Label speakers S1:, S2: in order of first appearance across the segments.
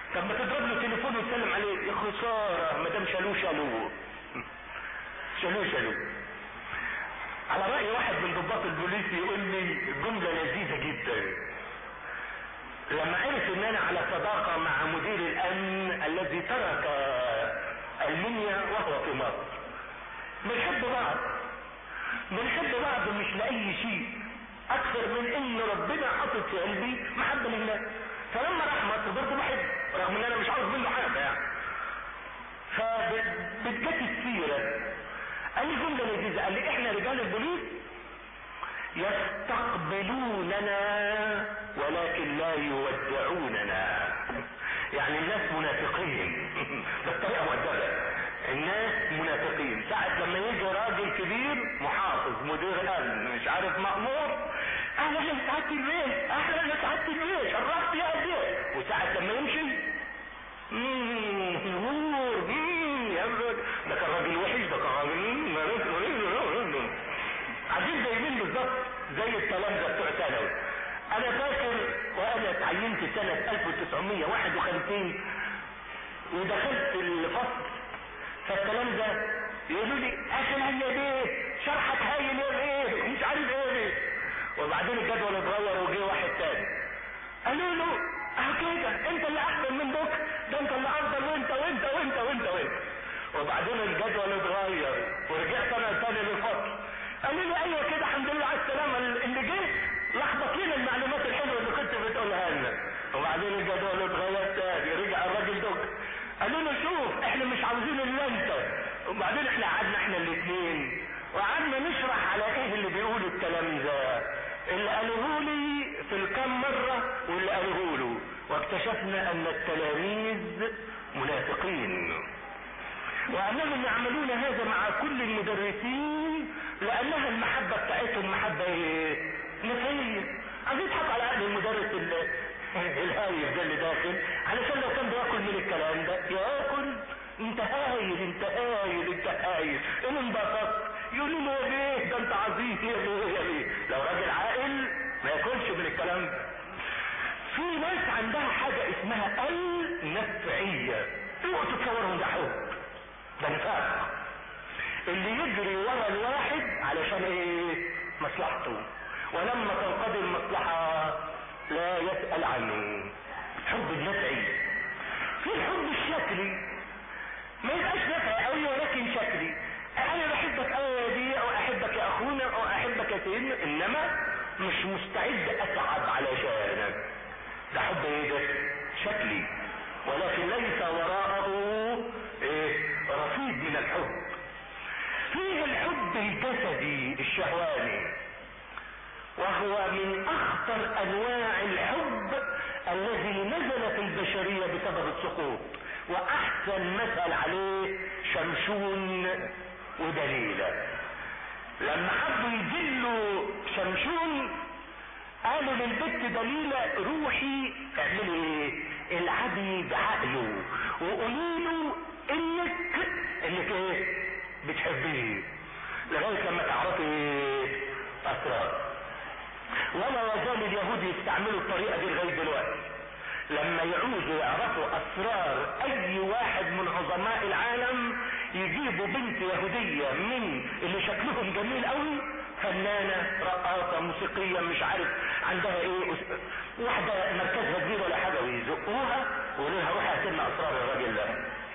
S1: طب ما تضرب له تليفون وتسلم عليه. يا خساره ما دام شالوه على رأي واحد من ضباط البوليس يقول لي جملة لذيذة جدا لما عرف ان انا على صداقة مع مدير الامن الذي ترك المنيا وهو في مصر. بنحب بعض مش لأي شيء اكثر من ان ربنا حاطط في قلبي محبة لله. فلما راح مصر برضه بحب رغم ان انا مش عاوز منه حاجة يعني. فبتجت السيرة قال لي جملة لذيذة، قال لي احنا رجال البوليس يستقبلوننا ولكن لا يودعوننا. يعني الناس منافقين بالطريقة مؤدبة. الناس منافقين. ساعة لما يجي راجل كبير محافظ مدير امن مش عارف مأمور، اهلا يا سعادة البيت، اهلا يا سعادة البيت، شرفت يا البيت. وساعة لما يمشي نور ده كان راجل وحش، ده كان راجل عجيب زي مين بالظبط؟ زي التلامذة بتوع ثانوي. انا فاكر وانا اتعينت سنة 1951 ودخلت الفصل، فالتلامذة يقولوا لي اخي هيا بيه شرحك هايل يا بيه مش عارف ايه بيه. وبعدين الجدول اتغير وجه واحد تاني قالوا له كده انت اللي احسن من بكره، ده انت اللي افضل وانت وانت وانت وانت وانت. وبعدين الجدول اتغير ورجعت انا تاني للفصل قالوا لي ايوه كده الحمد لله على السلامه، اللي جه لخبط لنا المعلومات الحلوه اللي كنت بتقولها لنا. وبعدين الجدول اتغير تاني، رجع الراجل دكتور قالوا له شوف احنا مش عاوزين الا انت. وبعدين احنا قعدنا احنا الاثنين وقعدنا نشرح على ايه اللي بيقوله التلامذه، اللي قالوه لي في الكام مرة واللي قالوه له، واكتشفنا ان التلاميذ منافقين وانهم يعملون هذا مع كل المدرسين لانها المحبة بتاعتهم محبة نفسية. عايز يضحك على عقل المدرس الهايف ده اللي داخل علشان لو كان بياكل من الكلام ده ياكل انت هايل انت هايل انت هايل ان انبسطت يقولوا له يا بيه ده انت عظيم يا بيه يا بيه. لو راجل عاقل ما ياكلش من الكلام ده. في ناس عندها حاجة اسمها النفعية، اوعوا تتصوروا ده حب، ده نفاق. اللي يجري ورا الواحد علشان ايه؟ مصلحته، ولما تنقضي المصلحة لا يسأل عنه. حب النفعي. في الحب الشكلي ما يبقاش نفعي قوي ولكن شكلي، انا بحبك قوي يا دي او احبك يا اخونا او احبك يا سيدنا، انما مش مستعد اتعب علشانك. ده حب ايه ده؟ شكلي، ولكن ليس وراءه رصيد من الحب. فيه الحب الجسدي الشهواني وهو من اخطر انواع الحب الذي نزل في البشرية بسبب السقوط، واحسن مثل عليه شمشون ودليلة. لما حبوا يذلوا شمشون قالوا للبت دليلة روحي اعملي ايه؟ العبي بعقله وقولي له انك ايه؟ بتحبيه لغاية لما تعرفي اسرار. ولا يزال اليهود يستعملوا الطريقة دي لغاية دلوقتي. لما يعوزوا يعرفوا اسرار اي واحد من عظماء العالم يجيبوا بنت يهودية من اللي شكلهم جميل قوي، فنانة رقاصة موسيقية مش عارف عندها ايه واحدة مركزها كبير ولا حاجة، ويزقوها ويقولوا لها روحي هتلنا اسرار الراجل ده.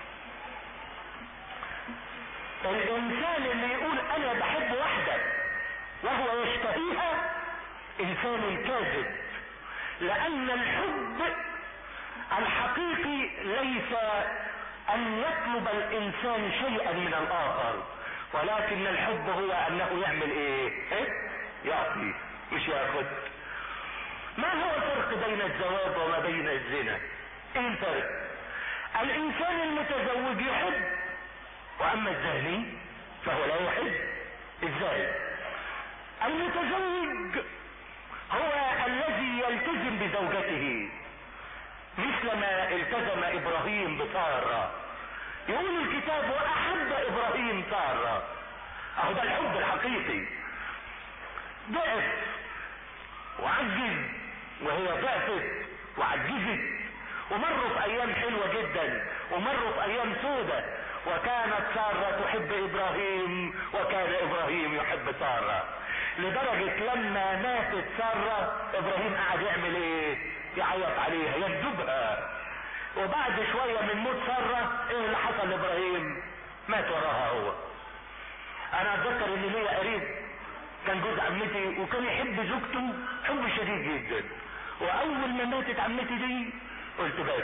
S1: الانسان اللي يقول انا بحب واحدة وهو يشتهيها انسان كاذب، لان الحب الحقيقي ليس ان يطلب الانسان شيئا من الاخر، ولكن الحب هو انه يعمل ايه؟ يعطي مش ياخد. ما هو الفرق بين الزواج وما بين الزنا؟ ايه الفرق؟ الانسان المتزوج يحب، واما الزاني فهو لا يحب. ازاي؟ المتزوج هو الذي يلتزم بزوجته مثل ما التزم ابراهيم بسارة. يقول الكتاب واحب ابراهيم سارة. اهو ده الحب الحقيقي. ضعف وعجز وهي ضعفت وعجزت ومروا في ايام حلوة جدا ومروا في ايام سودة، وكانت سارة تحب ابراهيم وكان ابراهيم يحب سارة، لدرجة لما ماتت سارة ابراهيم قعد يعمل ايه؟ يعيط عليها يكذبها. وبعد شوية من موت سارة ايه اللي حصل لابراهيم؟ مات وراها هو. انا اتذكر ان ليا قريب كان جوز عمتي وكان يحب زوجته حب شديد جدا، واول ما ماتت عمتي دي قلت بس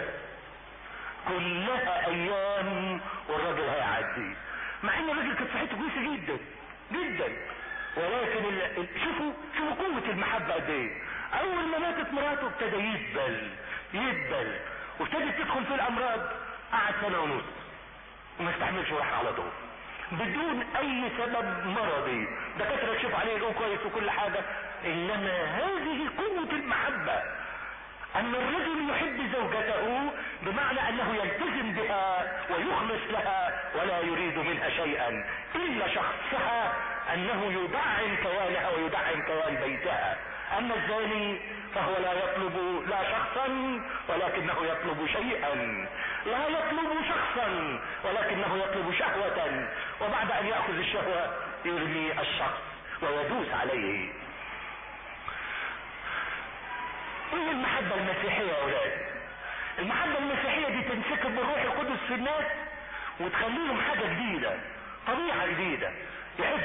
S1: كلها ايام والراجل هيعدي، مع ان الراجل كانت صحته كويسه جدا جدا، ولكن شوفوا قوه المحبه قد ايه. اول ما ماتت مراته ابتدى يدبل وابتدت تدخل في الامراض، قعد سنه ونص وما استحملش وراح على طول بدون اي سبب مرضي، دكاتره تشوف عليه الام كويس وكل حاجه. انما هذه قوه المحبه، ان الرجل يحب زوجته بمعنى انه يلتزم بها ويخلص لها ولا يريد منها شيئا الا شخصها، انه يدعم كيانها ويدعم كيان بيتها. اما الزاني فهو لا يطلب لا شخصا ولكنه يطلب شيئا، لا يطلب شخصا ولكنه يطلب شهوة، وبعد ان يأخذ الشهوة يرمي الشخص ويدوس عليه. ايه المحبة المسيحية يا اولاد؟ المحبة المسيحية دي تنسكب بالروح القدس في الناس وتخليهم حاجة جديدة، طبيعة جديدة يحب.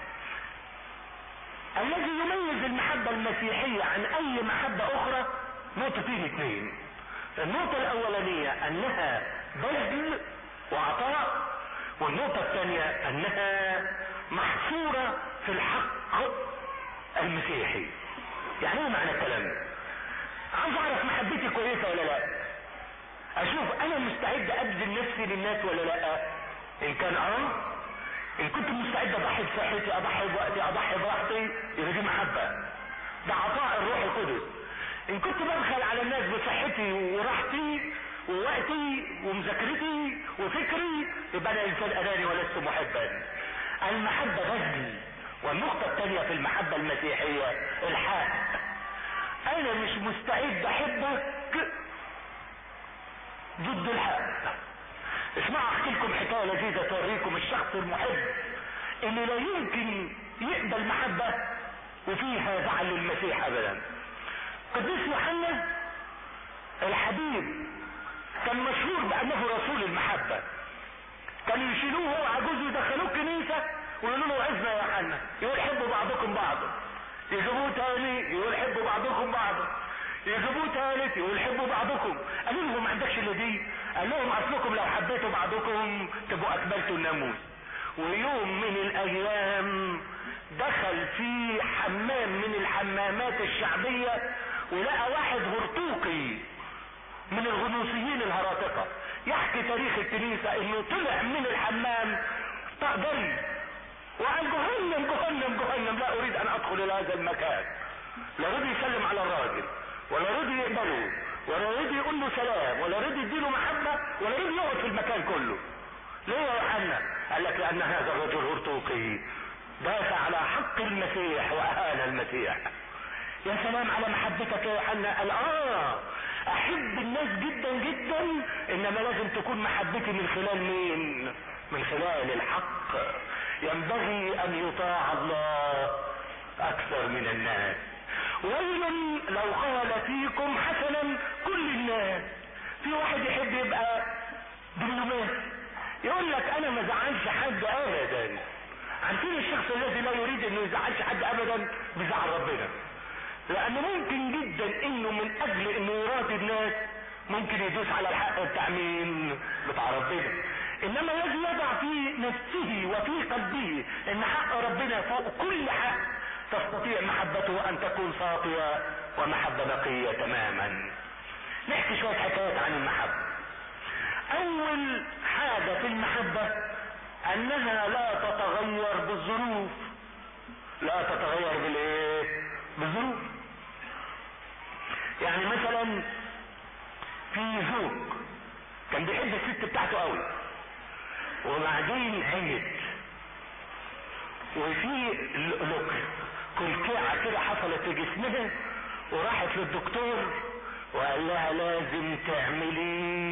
S1: الذي يميز المحبة المسيحية عن اي محبة اخرى نقطتين اتنين. النقطة الاولانية انها بذل وعطاء، والنقطة الثانية انها محصورة في الحق المسيحي. يعني ايه معنى الكلام ده؟ عايز اعرف محبتي كويسة ولا لا، اشوف انا مستعد ابذل نفسي للناس ولا لا. ان كان ان كنت مستعد اضحي بصحتي، اضحي بوقتي، اضحي براحتي، يبقى دي محبة، ده عطاء الروح القدس. ان كنت ببخل على الناس بصحتي وراحتي ووقتي ومذاكرتي وفكري، يبقى انا انسان اناني ولست محبا. المحبة بذل. والنقطة الثانية في المحبة المسيحية الحق. انا مش مستعد احبك ضد الحق. اسمعوا احكي لكم حكاية لذيذة توريكم الشخص المحب اللي لا يمكن يقبل محبة وفيها زعل للمسيح ابدا. قديس يوحنا الحبيب كان مشهور بانه رسول المحبة. كانوا يشيلوه هو عجوز يدخلوه الكنيسة ويقولوا له عزنا يا يوحنا، يقول حبوا بعضكم بعضا. يجيبوه تاني يقول حبوا بعضكم بعضا. يجيبوه ثالث يقول حبوا بعضكم. قالوا لهم ما عندكش الا دي؟ قال لهم اصلكم لو حبيتوا بعضكم تبقوا اكملتوا الناموس. ويوم من الايام دخل في حمام من الحمامات الشعبية ولقى واحد هرطوقي من الغنوصيين الهراطقة يحكي تاريخ الكنيسة انه طلع من الحمام طقدري وقال جهنم جهنم جهنم، لا اريد ان ادخل الى هذا المكان. لا رضي يسلم على الراجل ولا رضي يقبله ولا رضي يقول له سلام ولا رضي يديله محبة ولا رضي يقعد في المكان كله. ليه يا يوحنا؟ قال لك لان هذا الرجل هرطوقي دافع على حق المسيح واهان المسيح. يا سلام على محبتك يا يوحنا. قال احب الناس جدا جدا، انما لازم تكون محبتي من خلال مين؟ من خلال الحق. ينبغي ان يطاع الله اكثر من الناس. ويل لو قال فيكم حسنا كل الناس. في واحد يحب يبقى دبلوماسي يقول لك انا ما زعلش حد ابدا. عارفين الشخص الذي لا يريد انه يزعلش حد ابدا بيزعل ربنا، لانه ممكن جدا انه من اجل انه يراضي الناس ممكن يدوس على الحق بتاع مين؟ بتاع ربنا. انما الذي يضع في نفسه وفي قلبه ان حق ربنا فوق كل حق تستطيع محبته ان تكون صافية ومحبة نقية تماما. نحكي شوية حكايات عن المحبة. اول حاجة في المحبة انها لا تتغير بالظروف. لا تتغير بالايه؟ بالظروف. يعني مثلا في زوج كان بيحب الست بتاعته قوي وبعدين عيت وفي كلكعة كده حصلت في جسمها وراحت للدكتور وقال لها لازم تعملي